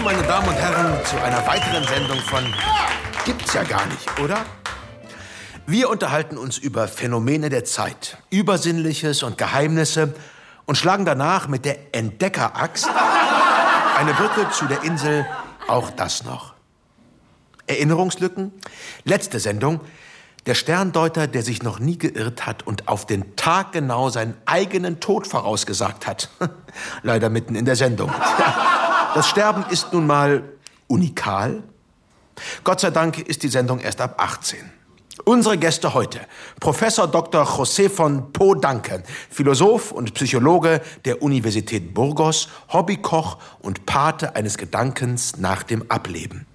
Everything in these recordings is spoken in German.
Willkommen, meine Damen und Herren, zu einer weiteren Sendung von Gibt's ja gar nicht, oder? Wir unterhalten uns über Phänomene der Zeit, Übersinnliches und Geheimnisse und schlagen danach mit der Entdeckeraxt eine Brücke zu der Insel Auch das noch. Erinnerungslücken? Letzte Sendung. Der Sterndeuter, der sich noch nie geirrt hat und auf den Tag genau seinen eigenen Tod vorausgesagt hat. Leider mitten in der Sendung. Das Sterben ist nun mal unikal. Gott sei Dank ist die Sendung erst ab 18. Unsere Gäste heute: Professor Dr. José von Podanken, Philosoph und Psychologe der Universität Burgos, Hobbykoch und Pate eines Gedankens nach dem Ableben.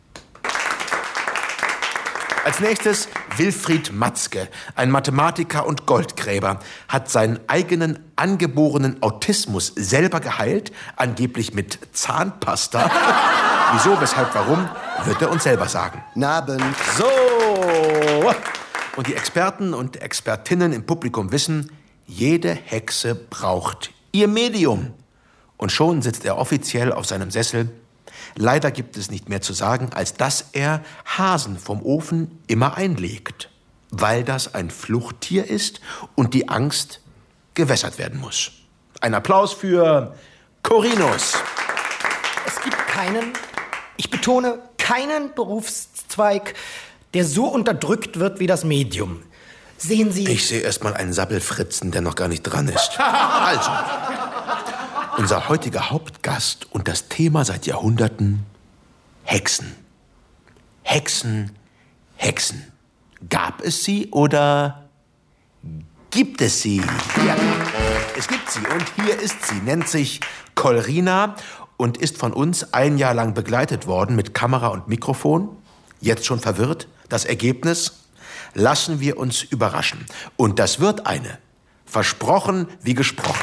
Als nächstes Wilfried Matzke, ein Mathematiker und Goldgräber, hat seinen eigenen angeborenen Autismus selber geheilt, angeblich mit Zahnpasta. Wieso, weshalb, warum, wird er uns selber sagen. Abend. So. Und die Experten und Expertinnen im Publikum wissen, jede Hexe braucht ihr Medium. Und schon sitzt er offiziell auf seinem Sessel. Leider gibt es nicht mehr zu sagen, als dass er Hasen vom Ofen immer einlegt, weil das ein Fluchttier ist und die Angst gewässert werden muss. Ein Applaus für Corinus. Es gibt keinen, ich betone, keinen Berufszweig, der so unterdrückt wird wie das Medium. Sehen Sie... Ich sehe erst mal einen Sappelfritzen, der noch gar nicht dran ist. Also, unser heutiger Hauptgast und das Thema seit Jahrhunderten: Hexen. Hexen, Hexen. Gab es sie oder gibt es sie? Ja, es gibt sie und hier ist sie. Nennt sich Kolrina und ist von uns ein Jahr lang begleitet worden mit Kamera und Mikrofon. Jetzt schon verwirrt? Das Ergebnis? Lassen wir uns überraschen. Und das wird eine. Versprochen wie gesprochen.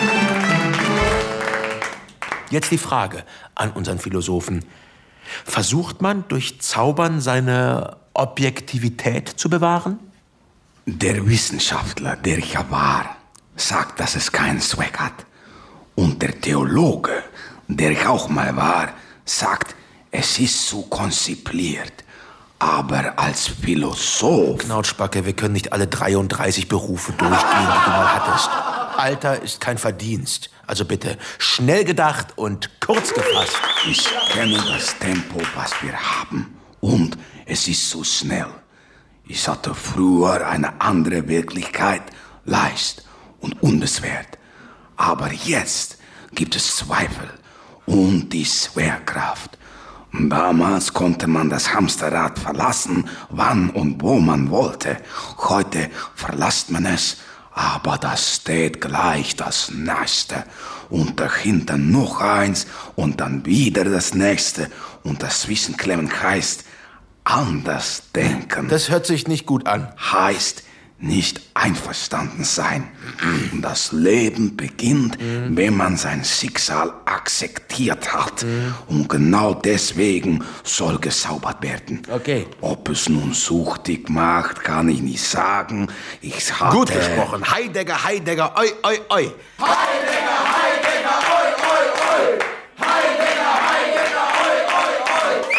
Jetzt die Frage an unseren Philosophen. Versucht man durch Zaubern seine Objektivität zu bewahren? Der Wissenschaftler, der ich ja war, sagt, dass es keinen Zweck hat. Und der Theologe, der ich auch mal war, sagt, es ist so konzipiert. Aber als Philosoph... Knautschbacke, wir können nicht alle 33 Berufe durchgehen, die du mal hattest. Alter ist kein Verdienst. Also bitte, schnell gedacht und kurz gefasst. Ich kenne das Tempo, was wir haben. Und es ist so schnell. Ich hatte früher eine andere Wirklichkeit, leicht und unbeschwert. Aber jetzt gibt es Zweifel und die Schwerkraft. Damals konnte man das Hamsterrad verlassen, wann und wo man wollte. Heute verlässt man es, aber das steht gleich das Nächste. Und dahinter noch eins und dann wieder das Nächste. Und dazwischen klemmen heißt anders denken. Das hört sich nicht gut an. Heißt nicht einverstanden sein. Das Leben beginnt, wenn man sein Schicksal akzeptiert hat. Und genau deswegen soll gezaubert werden. Okay. Ob es nun süchtig macht, kann ich nicht sagen. Ich hatte... Gut gesprochen. Heidegger, Heidegger, oi, oi, oi. Heidegger, Heidegger, oi, oi, oi. Heidegger, Heidegger, oi, oi, oi.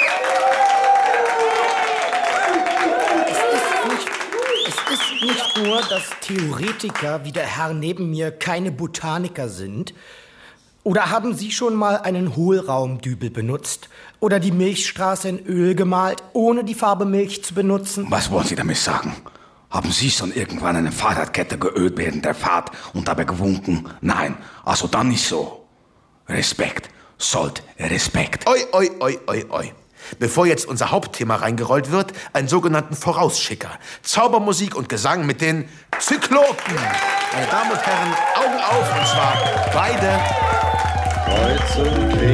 Es ist nicht nur, dass Theoretiker wie der Herr neben mir keine Botaniker sind. Oder haben Sie schon mal einen Hohlraumdübel benutzt? Oder die Milchstraße in Öl gemalt, ohne die Farbe Milch zu benutzen? Was wollen Sie damit sagen? Haben Sie schon irgendwann eine Fahrradkette geölt während der Fahrt und dabei gewunken? Nein, also dann nicht so. Respekt, sollt Respekt. Oi, oi, oi, oi, oi. Bevor jetzt unser Hauptthema reingerollt wird, einen sogenannten Vorausschicker. Zaubermusik und Gesang mit den Zyklopen. Meine Damen und Herren, Augen auf, und zwar beide. Kreuz und